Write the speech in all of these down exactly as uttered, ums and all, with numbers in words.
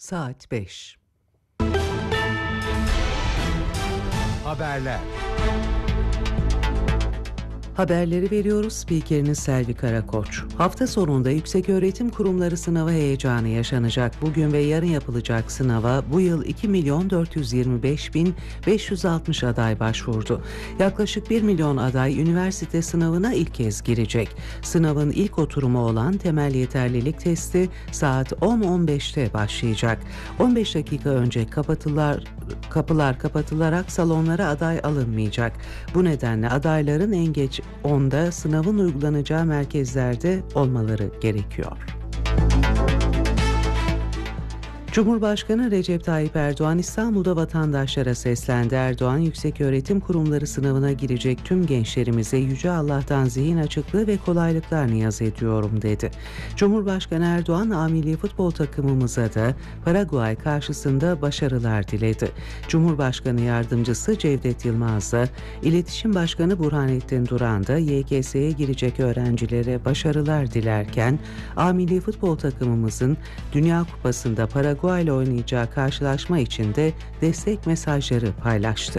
Saat beş. Haberler. Haberleri veriyoruz. Spikeriniz Selvi Karakoç. Hafta sonunda yükseköğretim kurumları sınavı heyecanı yaşanacak. Bugün ve yarın yapılacak sınava bu yıl iki milyon dört yüz yirmi beş bin beş yüz altmış aday başvurdu. Yaklaşık bir milyon aday üniversite sınavına ilk kez girecek. Sınavın ilk oturumu olan temel yeterlilik testi saat on on beşte başlayacak. on beş dakika önce kapatılar, kapılar kapatılarak salonlara aday alınmayacak. Bu nedenle adayların en geç onda sınavın uygulanacağı merkezlerde olmaları gerekiyor. Cumhurbaşkanı Recep Tayyip Erdoğan İstanbul'da vatandaşlara seslendi. Erdoğan, yükseköğretim kurumları sınavına girecek tüm gençlerimize Yüce Allah'tan zihin açıklığı ve kolaylıklar niyaz ediyorum dedi. Cumhurbaşkanı Erdoğan, A Milli Futbol takımımıza da Paraguay karşısında başarılar diledi. Cumhurbaşkanı Yardımcısı Cevdet Yılmaz da, İletişim Başkanı Burhanettin Duran da Y K S'ye girecek öğrencilere başarılar dilerken, A Milli Futbol takımımızın Dünya Kupası'nda Paraguay ile oynayacağı karşılaşma için de destek mesajları paylaştı.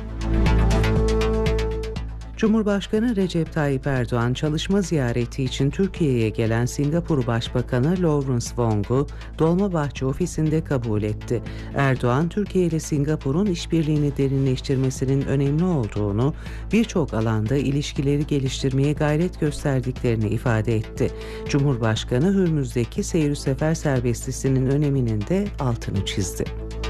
Cumhurbaşkanı Recep Tayyip Erdoğan çalışma ziyareti için Türkiye'ye gelen Singapur Başbakanı Lawrence Wong'u Dolmabahçe ofisinde kabul etti. Erdoğan, Türkiye ile Singapur'un işbirliğini derinleştirmesinin önemli olduğunu, birçok alanda ilişkileri geliştirmeye gayret gösterdiklerini ifade etti. Cumhurbaşkanı, Hürmüz'deki seyir sefer serbestisinin öneminin de altını çizdi.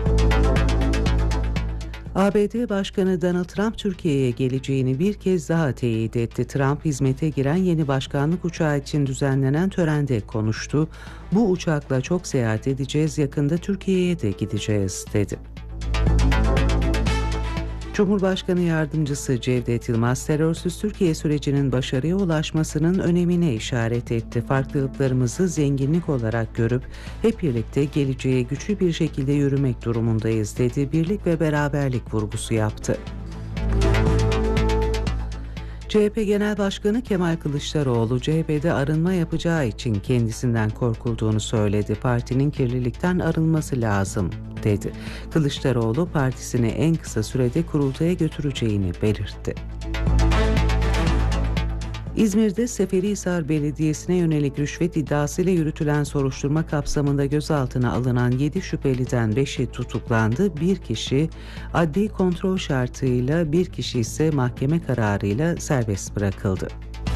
A B D Başkanı Donald Trump Türkiye'ye geleceğini bir kez daha teyit etti. Trump, hizmete giren yeni başkanlık uçağı için düzenlenen törende konuştu. "Bu uçakla çok seyahat edeceğiz, yakında Türkiye'ye de gideceğiz," dedi. Cumhurbaşkanı Yardımcısı Cevdet Yılmaz, terörsüz Türkiye sürecinin başarıya ulaşmasının önemine işaret etti. Farklılıklarımızı zenginlik olarak görüp hep birlikte geleceğe güçlü bir şekilde yürümek durumundayız dedi. Birlik ve beraberlik vurgusu yaptı. C H P Genel Başkanı Kemal Kılıçdaroğlu, C H P'de arınma yapacağı için kendisinden korkulduğunu söyledi. Partinin kirlilikten arınması lazım, dedi. Kılıçdaroğlu, partisini en kısa sürede kurultaya götüreceğini belirtti. İzmir'de Seferihisar Belediyesi'ne yönelik rüşvet iddiasıyla yürütülen soruşturma kapsamında gözaltına alınan yedi şüpheliden beşi tutuklandı. Bir kişi adli kontrol şartıyla, bir kişi ise mahkeme kararıyla serbest bırakıldı.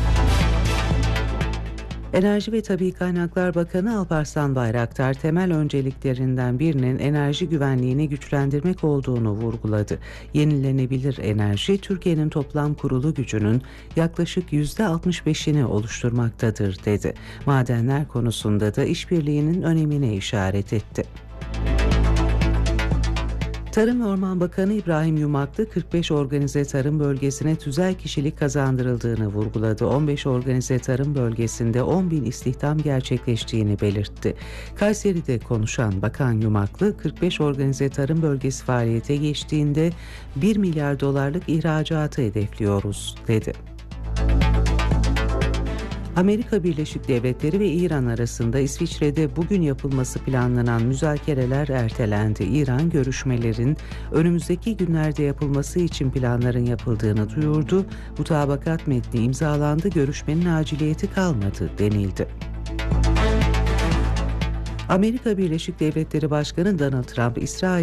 Enerji ve Tabii Kaynaklar Bakanı Alparslan Bayraktar, temel önceliklerinden birinin enerji güvenliğini güçlendirmek olduğunu vurguladı. Yenilenebilir enerji, Türkiye'nin toplam kurulu gücünün yaklaşık yüzde altmış beşini oluşturmaktadır, dedi. Madenler konusunda da işbirliğinin önemine işaret etti. Tarım ve Orman Bakanı İbrahim Yumaklı, kırk beş organize tarım bölgesine tüzel kişilik kazandırıldığını vurguladı. on beş organize tarım bölgesinde on bin istihdam gerçekleştiğini belirtti. Kayseri'de konuşan Bakan Yumaklı, kırk beş organize tarım bölgesi faaliyete geçtiğinde bir milyar dolarlık ihracatı hedefliyoruz, dedi. Amerika Birleşik Devletleri ve İran arasında İsviçre'de bugün yapılması planlanan müzakereler ertelendi. İran, görüşmelerin önümüzdeki günlerde yapılması için planların yapıldığını duyurdu. Mutabakat metni imzalandı, görüşmenin aciliyeti kalmadı denildi. Amerika Birleşik Devletleri Başkanı Donald Trump, İsrail